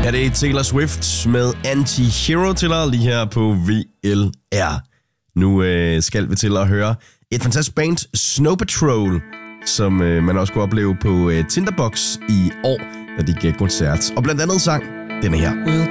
Ja, det er Taylor Swift med Anti-Hero til dig lige her på VLR. Nu skal vi til at høre et fantastisk band, Snow Patrol, som man også kunne opleve på Tinderbox i år, da de gav koncert. Og blandt andet sang denne her. We'll